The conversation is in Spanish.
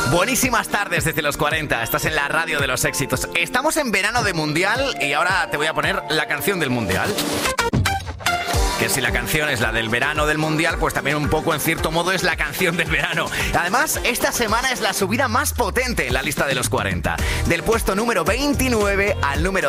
Buenísimas tardes desde los 40, estás en la radio de los éxitos. Estamos en verano de mundial y ahora te voy a poner la canción del mundial. Que si la canción es la del verano del mundial, pues también un poco en cierto modo es la canción del verano. Además, esta semana es la subida más potente en la lista de los 40. Del puesto número 29 al número